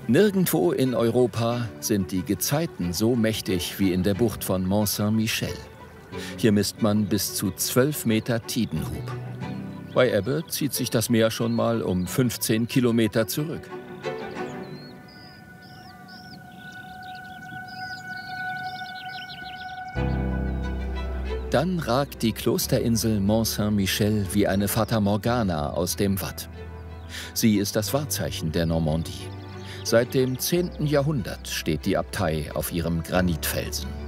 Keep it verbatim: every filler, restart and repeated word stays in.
Nirgendwo in Europa sind die Gezeiten so mächtig wie in der Bucht von Mont-Saint-Michel. Hier misst man bis zu zwölf Meter Tidenhub. Bei Ebbe zieht sich das Meer schon mal um fünfzehn Kilometer zurück. Dann ragt die Klosterinsel Mont-Saint-Michel wie eine Fata Morgana aus dem Watt. Sie ist das Wahrzeichen der Normandie. Seit dem zehnten Jahrhundert steht die Abtei auf ihrem Granitfelsen.